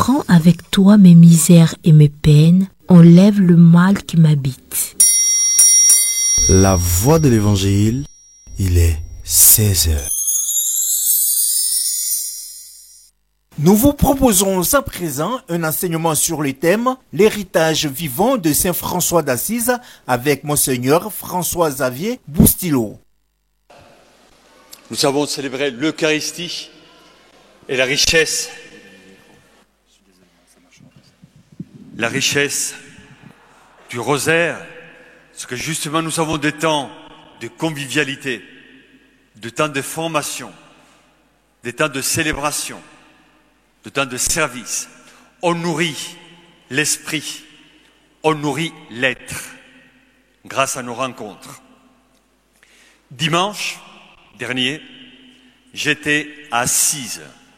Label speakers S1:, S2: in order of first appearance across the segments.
S1: Prends avec toi mes misères et mes peines, enlève le mal qui m'habite.
S2: La voix de l'évangile, il est 16 heures.
S3: Nous vous proposons à présent un enseignement sur le thème « L'héritage vivant de Saint François d'Assise » avec Monseigneur François-Xavier Boustilot.
S4: Nous avons célébré l'Eucharistie et la richesse du rosaire, parce que justement nous avons des temps de convivialité, de temps de formation, des temps de célébration, de temps de service. On nourrit l'esprit, on nourrit l'être grâce à nos rencontres. Dimanche dernier, j'étais à Assise.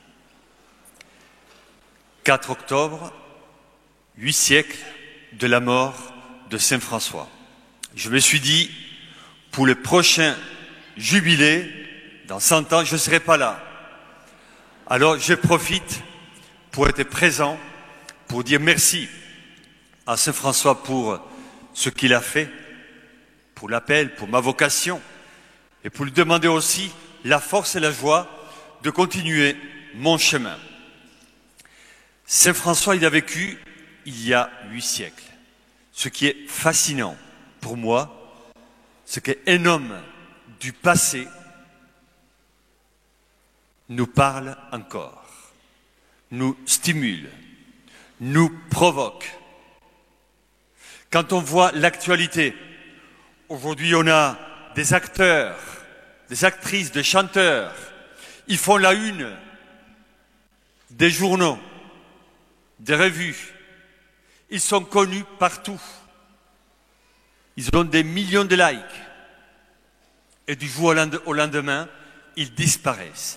S4: 4 octobre, 8 siècles de la mort de Saint François. Je me suis dit, pour le prochain jubilé, dans 100 ans, je ne serai pas là. Alors je profite pour être présent, pour dire merci à Saint François pour ce qu'il a fait, pour l'appel, pour ma vocation, et pour lui demander aussi la force et la joie de continuer mon chemin. Saint François, il a vécu il y a 8 siècles. Ce qui est fascinant pour moi, c'est qu'un homme du passé nous parle encore, nous stimule, nous provoque. Quand on voit l'actualité, aujourd'hui on a des acteurs, des actrices, des chanteurs, ils font la une des journaux, des revues, ils sont connus partout, ils ont des millions de likes, et du jour au lendemain, ils disparaissent.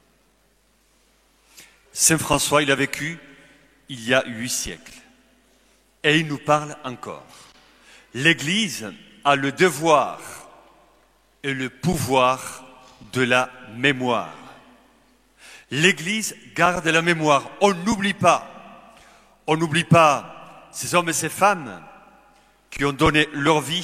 S4: Saint François, il a vécu il y a 8 siècles, et il nous parle encore. L'Église a le devoir et le pouvoir de la mémoire. L'Église garde la mémoire. On n'oublie pas ces hommes et ces femmes qui ont donné leur vie